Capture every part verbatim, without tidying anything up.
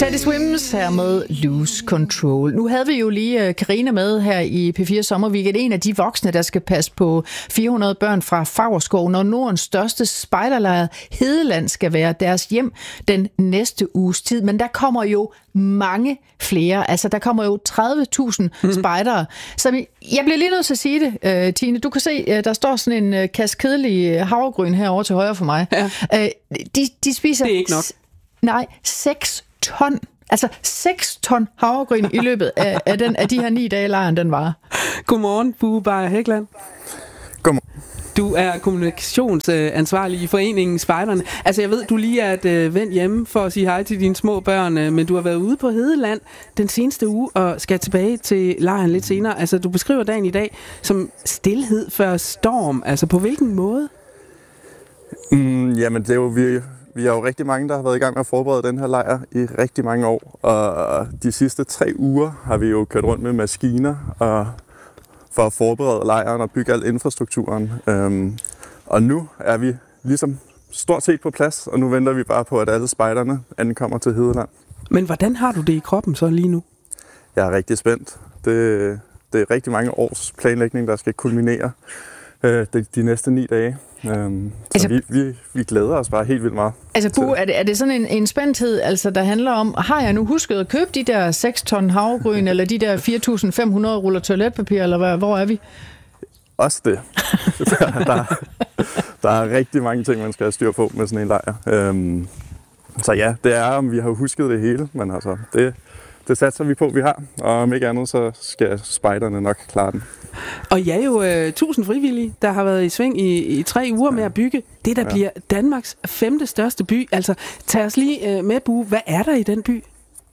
Teddy Swims her med Lose Control. Nu havde vi jo lige Karina med her i P fire Sommerweekend. En af de voksne, der skal passe på fire hundrede børn fra Favrskov, når Nordens største spejderlejr Hedeland skal være deres hjem den næste uges tid. Men der kommer jo mange flere. Altså, der kommer jo tredive tusind mm-hmm. spejdere. Så jeg bliver lige nødt til at sige det, uh, Tine. Du kan se, uh, der står sådan en uh, kasse kedelig havregryn herovre til højre for mig. Ja. Uh, de, de spiser... Det er ikke nok. Nej, seks ton. Altså seks ton havregryn i løbet af, af, den, af de her ni dage, lejren den var. Godmorgen, Bue Beyer Hækland. Godmorgen. Du er kommunikationsansvarlig i foreningen Spejderne. Altså jeg ved, du lige er et øh, vendt hjemme for at sige hej til dine små børn, øh, men du har været ude på Hedeland den seneste uge og skal tilbage til lejren lidt senere. Altså du beskriver dagen i dag som stilhed før storm. Altså på hvilken måde? Mm, jamen det er jo vi... Vi er jo rigtig mange, der har været i gang med at forberede den her lejr i rigtig mange år, og de sidste tre uger har vi jo kørt rundt med maskiner og for at forberede lejren og bygge al infrastrukturen. Øhm, og nu er vi ligesom stort set på plads, og nu venter vi bare på, at alle spejderne ankommer til Hedeland. Men hvordan har du det i kroppen så lige nu? Jeg er rigtig spændt. Det, det er rigtig mange års planlægning, der skal kulminere øh, de, de næste ni dage. Um, altså, vi, vi, vi glæder os bare helt vildt meget. Altså Bue, er det, er det sådan en, en spændthed, altså, der handler om, har jeg nu husket at købe de der seks ton havregryn, eller de der fire tusind fem hundrede ruller toiletpapir, eller hvad, hvor er vi? Også det. der, der, der er rigtig mange ting, man skal have styr på med sådan en lejr. Um, så ja, det er, om vi har husket det hele, men altså, det, det satser vi på, vi har. Og om ikke andet, så skal spejderne nok klare den. Og jeg er jo øh, tusind frivillige, der har været i sving i, i tre uger med at bygge det, der ja. bliver Danmarks femte største by. Altså, tag os lige øh, med, Bue. Hvad er der i den by?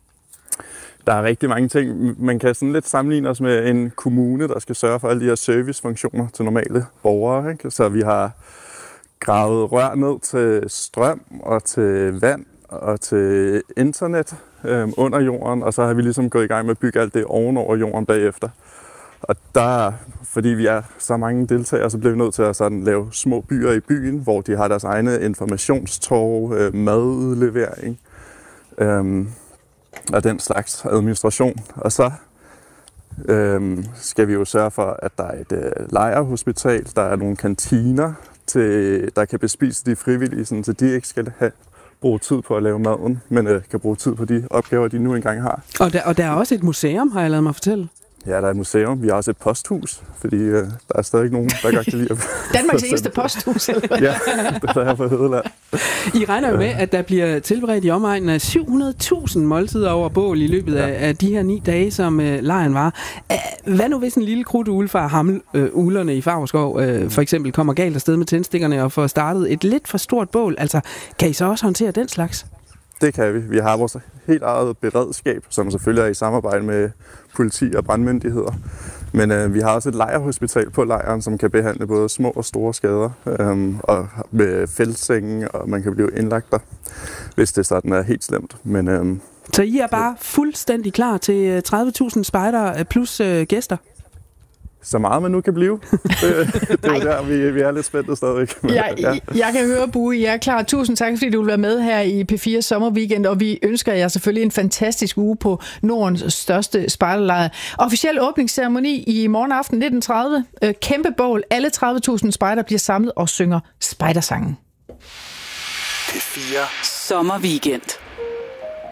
Der er rigtig mange ting. Man kan sådan lidt sammenligne os med en kommune, der skal sørge for alle de her servicefunktioner til normale borgere. Ikke? Så vi har gravet rør ned til strøm og til vand og til internet øh, under jorden, og så har vi ligesom gået i gang med at bygge alt det ovenover jorden bagefter. Og der, fordi vi er så mange deltagere, så bliver vi nødt til at sådan lave små byer i byen, hvor de har deres egne informationstorv, øh, madudlevering øh, og den slags administration. Og så øh, skal vi jo sørge for, at der er et øh, lejrhospital, der er nogle kantiner, til, der kan bespise de frivillige, sådan, så de ikke skal have bruge tid på at lave maden, men øh, kan bruge tid på de opgaver, de nu engang har. Og der, og der er også et museum, har jeg ladet mig fortælle. Ja, der er et museum. Vi har også et posthus, fordi øh, der er stadig nogen, der godt kan lide at... Danmarks eneste posthus, eller hvad? Ja, det er her på Hedeland. I regner jo med, at der bliver tilberedt i omegnen af syv hundrede tusind måltider over bål i løbet ja. af, af de her ni dage, som øh, lejren var. Hvad nu hvis en lille krudtugle fra Hammel, øh, uglerne i Favrskov, øh, for eksempel kommer galt afsted med tændstikkerne og får startet et lidt for stort bål? Altså, kan I så også håndtere den slags? Det kan vi. Vi har vores helt eget beredskab, som selvfølgelig er i samarbejde med politi og brandmyndigheder. Men øh, vi har også et lejrhospital på lejren, som kan behandle både små og store skader, øh, og med feltsenge, og man kan blive indlagt der, hvis det sådan er helt slemt. Men, øh, så I er bare fuldstændig klar til tredive tusind spejdere plus øh, gæster? Så meget man nu kan blive. Det, det er der, vi, vi er lidt spændte stadigvæk. Jeg, ja. jeg kan høre, Bue, jeg er klar. Tusind tak, fordi du vil være med her i P fire Sommerweekend, og vi ønsker jer selvfølgelig en fantastisk uge på Nordens største spejderlejr. Officiel åbningsceremoni i morgen aften nitten tredive. Kæmpe bål. Alle tredive tusind spejder bliver samlet og synger spejdersangen. P fire Sommerweekend.